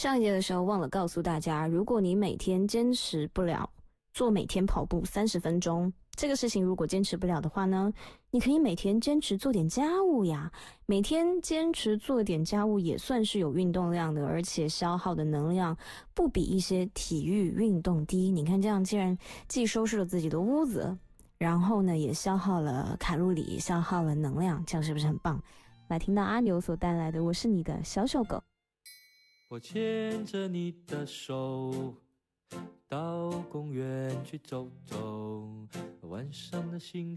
上一节的时候忘了告诉大家，如果你每天坚持不了做每天跑步30分钟，这个事情如果坚持不了的话呢，你可以每天坚持做点家务呀。每天坚持做点家务也算是有运动量的，而且消耗的能量不比一些体育运动低。你看这样既然既收拾了自己的屋子，然后呢也消耗了卡路里，消耗了能量，这样是不是很棒？来听到阿牛所带来的我是你的小小狗。 我牵着你的手到公园去走走，晚上的星